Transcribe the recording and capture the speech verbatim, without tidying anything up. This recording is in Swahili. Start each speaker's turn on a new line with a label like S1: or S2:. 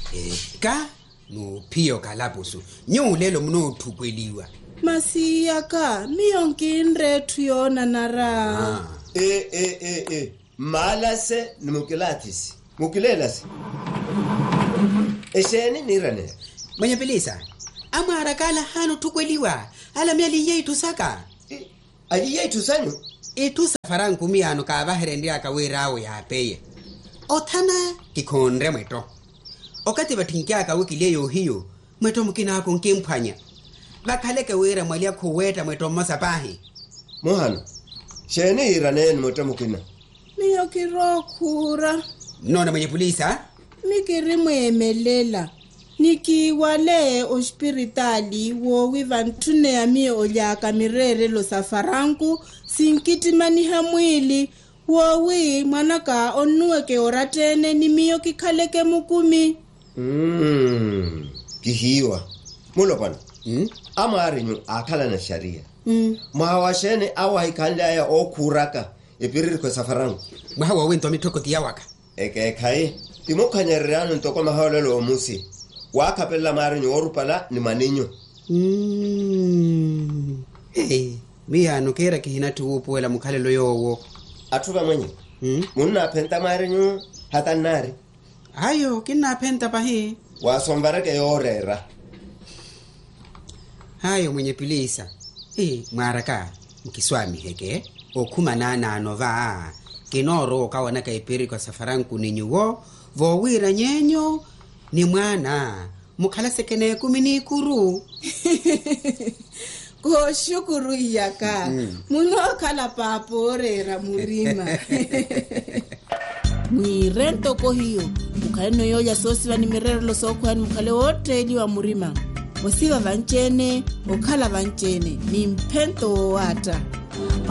S1: Eka no pio kalapusu nyulelo mno thukweliwa
S2: masiyaka miyonkinre tuyona nara
S1: ah
S3: eh eh eh eh malase nimukilatisi mukilelas eseni nirane
S1: mwenye pelisa amara kala hano thukweliwa ala miali yetu saka
S3: ali yetu sanyu
S1: itu safaran kumiano ka baherendi akawerawo ya peye othana kikhonre mweto okati bathinkia ka wikileyo hiyo mweto mukina ko nkemphanya bakhaleke wera mwalia khuweta mweto masapahi
S3: mohano sheni irane mweto mukina
S2: miyokirokhura
S1: nona mwenye polisa
S2: mikiri mwemelela nikiwale ospiritali wo wivantune ya mie olyaka mirere lo safaranku sinkitimaniha mwili wowi mwanaka onuweke oratene ni miyo kikhaleke mukumi
S3: mm kihiwa mulopana
S1: mm
S3: amari nyu akhala na sharia
S2: mm
S3: mawashene awaikanda ya okuraka epiriri kwa safaranku
S1: mwawa wento mitoko tiyawaka
S3: eke kai timokhanyererano ntoko maholelo omusi wakapella mari nyu orupala ni maninyo
S1: mm hey miyano kera kihina tuupuela mukhalelo yowo
S3: athuva mwenye
S1: mm
S3: munna phenta mari nyu hatanari
S1: ayo kinna phenta pahi
S3: wasombareke yorera
S1: hayo mwenye pilisa eh mwaraka mkiswami heke okhuma nana nova kinoro kawana kaipiri kwa safaranku ninyuwo vowira nyenyo ni mwana mukhala sekene kumini kuru
S2: ko shukuru yaka
S1: mm.
S2: muno khala paporera murima mwirento ko hiyo ukaeno yoya sosi ni mirero lo sokwani mukale wote liwa murima wasiva vanchene okhala vanchene ni mpento wata